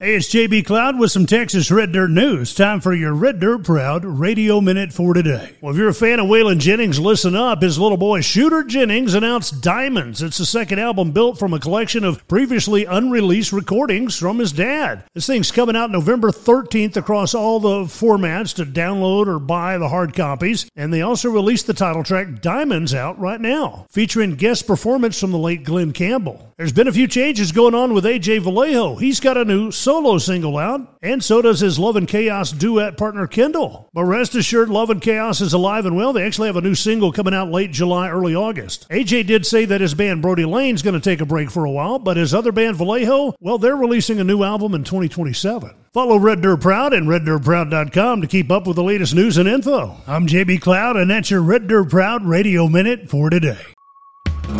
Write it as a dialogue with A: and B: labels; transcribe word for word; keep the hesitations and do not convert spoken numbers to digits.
A: Hey, it's J B Cloud with some Texas Red Dirt news. Time for your Red Dirt Proud Radio Minute for today. Well, if you're a fan of Waylon Jennings, listen up. His little boy Shooter Jennings announced Diamonds. It's the second album built from a collection of previously unreleased recordings from his dad. This thing's coming out November thirteenth across all the formats to download or buy the hard copies. And they also released the title track Diamonds out right now, featuring guest performance from the late Glenn Campbell. There's been a few changes going on with A J Vallejo. He's got a new solo single out, and so does his Love and Chaos duet partner Kendall. But rest assured, Love and Chaos is alive and well. They actually have a new single coming out late July, early August. A J did say that his band Brody Lane's going to take a break for a while, but his other band Vallejo, well, they're releasing a new album in twenty twenty-seven. Follow Red Dirt Proud and red dirt proud dot com to keep up with the latest news and info. I'm J B Cloud, and that's your Red Dirt Proud Radio Minute for today.